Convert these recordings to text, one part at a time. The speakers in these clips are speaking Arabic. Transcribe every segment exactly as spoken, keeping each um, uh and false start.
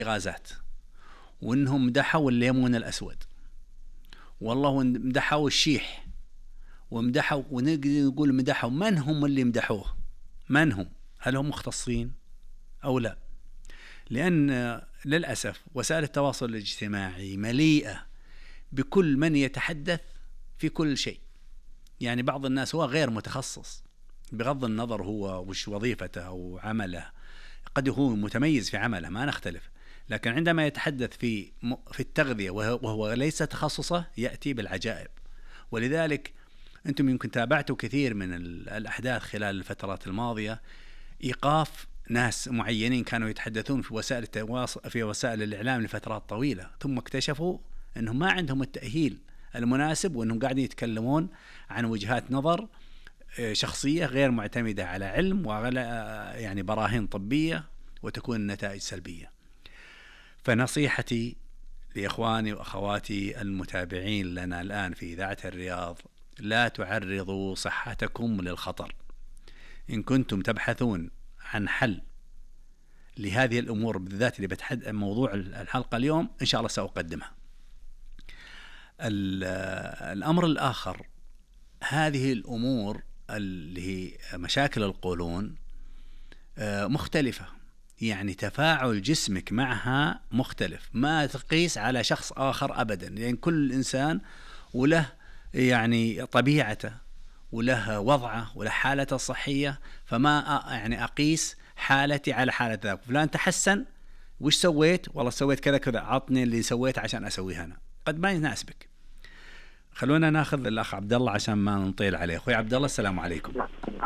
غازات، وانهم مدحوا الليمون الاسود، والله مدحوا الشيح، ومدحوا، ونقدر نقول مدحوا. من هم اللي مدحوه؟ من هم؟ هل هم مختصين او لا؟ لان للاسف وسائل التواصل الاجتماعي مليئه بكل من يتحدث في كل شيء. يعني بعض الناس هو غير متخصص، بغض النظر هو وش وظيفته او عمله، قد يكون متميز في عمله، ما نختلف، لكن عندما يتحدث في في التغذية وهو ليس تخصصه يأتي بالعجائب. ولذلك أنتم يمكن تابعتوا كثير من الأحداث خلال الفترات الماضية، إيقاف ناس معينين كانوا يتحدثون في وسائل التواصل في وسائل الإعلام لفترات طويلة، ثم اكتشفوا أنهم ما عندهم التأهيل المناسب، وأنهم قاعدين يتكلمون عن وجهات نظر شخصية غير معتمدة على علم وعلى يعني براهين طبية، وتكون النتائج سلبية. فنصيحتي لإخواني وأخواتي المتابعين لنا الآن في إذاعة الرياض: لا تعرضوا صحتكم للخطر. إن كنتم تبحثون عن حل لهذه الأمور بالذات اللي بتحدث موضوع الحلقة اليوم، إن شاء الله سأقدمها. الأمر الآخر، هذه الأمور اللي هي مشاكل القولون مختلفة، يعني تفاعل جسمك معها مختلف، ما تقيس على شخص آخر أبدا، لأن يعني كل إنسان وله يعني طبيعته وله وضعه وله حالته الصحية، فما يعني أقيس حالتي على حالة ذاك. فلان تحسن، وش سويت؟ والله سويت كذا كذا، عطني اللي سويت عشان أسويها أنا، قد ما يناسبك. خلونا ناخذ الأخ عبد الله عشان ما نطيل عليه. أخوي عبد الله، السلام عليكم.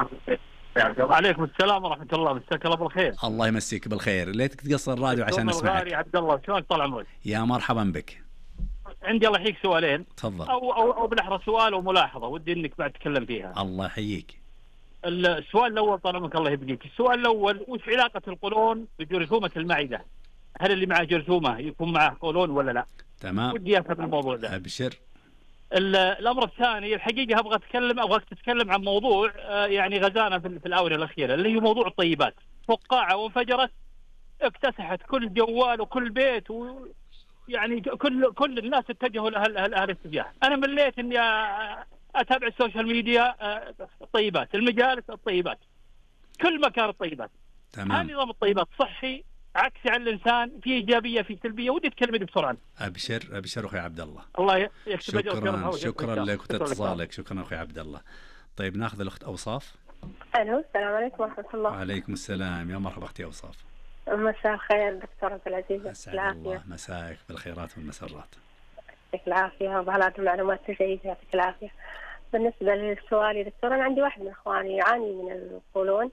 وعليكم السلام ورحمة الله، مساك الله بالخير. الله يمسيك بالخير، ليتك تقصر الراديو عشان نسمعك. يا عبد الله، شلون طال عمرك؟ يا مرحبا بك. عندي الله يحييك سؤالين. تفضل. أو أو أو بالأحرى سؤال وملاحظة ودي إنك بعد تتكلم فيها. الله يحييك. السؤال الأول طال عمرك الله يبقيك، السؤال الأول: وش علاقة القولون بجرثومة المعدة؟ هل اللي معه جرثومة يكون معه قولون ولا لا؟ تمام. ودي أفهم الموضوع ده. أبشر. الأمر الثاني، الحقيقة أبغى أتكلم أبغاك تتكلم عن موضوع يعني غزانا في الآونة الأخيرة، اللي هو موضوع الطيبات. فقاعة وانفجرت، اكتسحت كل جوال وكل بيت، ويعني كل كل الناس اتجهوا لهذا الاتجاه. أنا مليت إني أتابع السوشيال ميديا، الطيبات، المجالس الطيبات، كل مكان الطيبات. تمام. هل نظام الطيبات صحي عكسي على الإنسان، في إيجابية في سلبية؟ ودي تكلمني بسرعة. أبشر أبشر أخوي عبد الله. الله يكتب أجرك. شكرا شكرا لك وتتصالك. شكرا أخوي عبد الله. طيب ناخذ الأخت أوصاف. ألو، السلام عليكم ورحمة الله. وعليكم السلام، يا مرحبا أختي أوصاف. مساء الخير دكتور عبد العزيز. أسعد الله مساك بالخيرات والمسرات. يعطيك العافية وبهذه المعلومات الجيدة، يعطيك العافية. بالنسبة للسؤال يا دكتور، أنا عندي واحد من إخواني يعاني من القولون،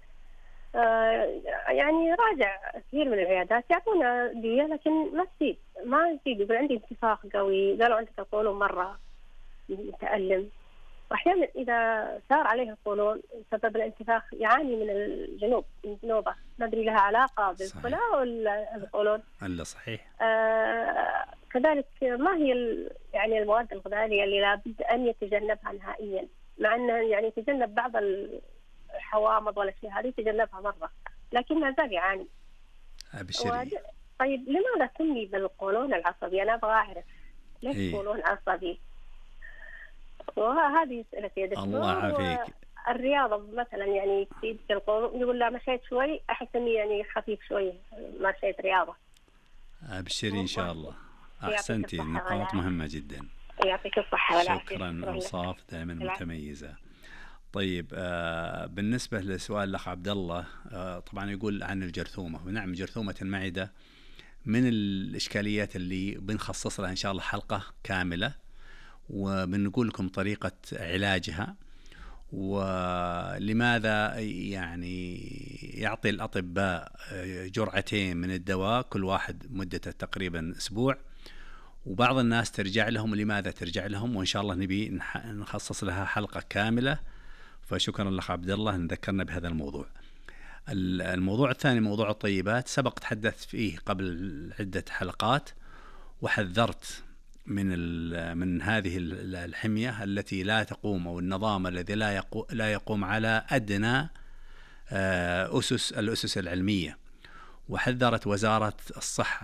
آه يعني راجع كثير من العيادات يعطونا أدوية لكن ما تزيد ما تزيد يقول عندي انتفاخ قوي، قالوا عندك القولون مرة متألم، وأحيانا إذا صار عليه القولون سبب الانتفاخ يعاني من الجنوب، من جنوبه، ما أدري لها علاقة بالكلى ولا القولون؟ ألا صحيح. آه كذلك ما هي يعني المواد الغذائية اللي لابد أن يتجنبها نهائيا، مع أنه يعني يتجنب بعض الحوامض والأشياء هذه يتجنبها مرة، لكن ما زال يعاني. أبشري. طيب لماذا سمي بالقولون العصبي؟ أنا أبغى أعرف ليش إيه؟ قولون عصبي؟ وهذه أسئلتي يا دكتور. الله يعافيك. الرياضة مثلا يعني تفيد القولون، يقول لا مشيت شوي أحس إني يعني خفيف شوي ما مشيت رياضة. أبشري إن شاء الله. أحسنتي، نقاط مهمة جدا. يعطيك الصحة والعافية. شكرا أوصاف، دائما متميزة. طيب آه بالنسبة لسؤال الأخ عبد الله، آه طبعا يقول عن الجرثومة، ونعم جرثومة المعدة من الإشكاليات اللي بنخصص لها إن شاء الله حلقة كاملة، وبنقول لكم طريقة علاجها، ولماذا يعني يعطي الأطباء جرعتين من الدواء كل واحد مدته تقريبا أسبوع، وبعض الناس ترجع لهم لماذا ترجع لهم، وإن شاء الله نبي نخصص لها حلقة كاملة. فشكرا لك عبد الله أن ذكرنا بهذا الموضوع. الموضوع الثاني موضوع الطيبات، سبق تحدثت فيه قبل عدة حلقات، وحذرت من من هذه الحمية التي لا تقوم، أو النظام الذي لا لا يقوم على أدنى أسس الأسس العلمية. وحذرت وزارة الصحة